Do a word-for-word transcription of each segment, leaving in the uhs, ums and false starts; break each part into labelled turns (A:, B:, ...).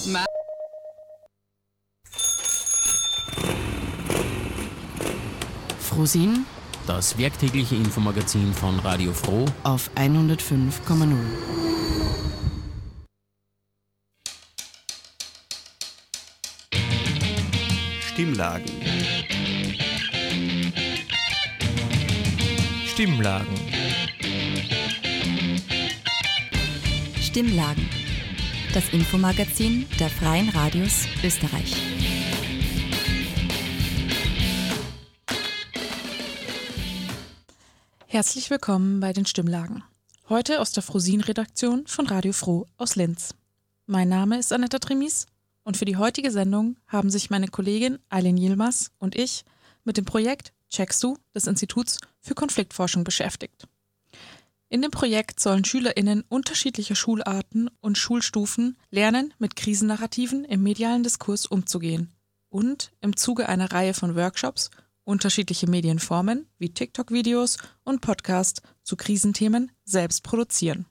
A: Ma-
B: Frosin
C: Das werktägliche Infomagazin von Radio Froh
B: auf hundertfünf Komma null.
D: Stimmlagen.
E: Stimmlagen.
F: Stimmlagen. Das Infomagazin der Freien Radios Österreich.
G: Herzlich willkommen bei den Stimmlagen. Heute aus der Frosin-Redaktion von Radio Froh aus Linz. Mein Name ist Anetta Trimis und für die heutige Sendung haben sich meine Kollegin Aylin Yilmaz und ich mit dem Projekt Checkst du des Instituts für Konfliktforschung beschäftigt. In dem Projekt sollen SchülerInnen unterschiedlicher Schularten und Schulstufen lernen, mit Krisennarrativen im medialen Diskurs umzugehen und im Zuge einer Reihe von Workshops unterschiedliche Medienformen wie TikTok-Videos und Podcasts zu Krisenthemen selbst produzieren.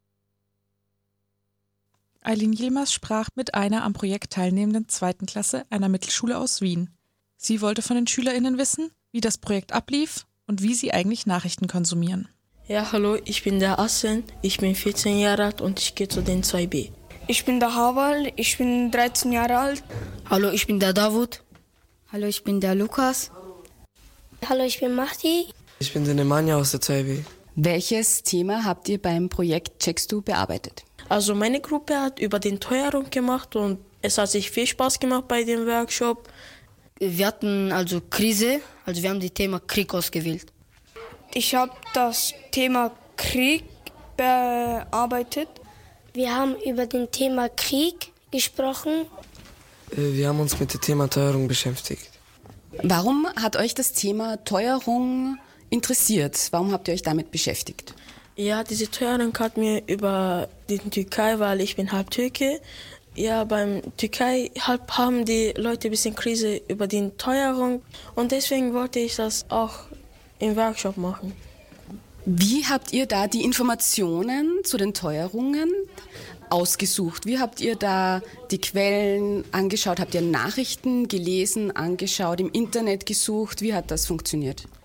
G: Aylin Yilmaz sprach mit einer am Projekt teilnehmenden zweiten Klasse einer Mittelschule aus Wien. Sie wollte von den SchülerInnen wissen, wie das Projekt ablief und wie sie eigentlich Nachrichten konsumieren.
H: Ja, hallo, ich bin der Assen, ich bin vierzehn Jahre alt und ich gehe zu den zwei B.
I: Ich bin der Hawal, ich bin dreizehn Jahre alt.
J: Hallo, ich bin der Davut. Hallo, ich bin der Lukas.
K: Hallo, ich bin Mahdi.
L: Ich bin der Nemanja aus der zwei B.
B: Welches Thema habt ihr beim Projekt Checkst du bearbeitet?
H: Also meine Gruppe hat über den Teuerung gemacht und es hat sich viel Spaß gemacht bei dem Workshop.
J: Wir hatten also Krise, also wir haben das Thema Krieg ausgewählt.
I: Ich habe das Thema Krieg bearbeitet.
K: Wir haben über das Thema Krieg gesprochen.
L: Wir haben uns mit dem Thema Teuerung beschäftigt.
B: Warum hat euch das Thema Teuerung interessiert? Warum habt ihr euch damit beschäftigt?
H: Ja, diese Teuerung hat mir über die Türkei, weil ich bin halb Türke. Ja, beim Türkei halb haben die Leute ein bisschen Krise über die Teuerung und deswegen wollte ich das auch im Workshop machen.
B: Wie habt ihr da die Informationen zu den Teuerungen ausgesucht? Wie habt ihr da die Quellen angeschaut? Habt ihr Nachrichten gelesen, angeschaut, im Internet gesucht? Wie hat das funktioniert?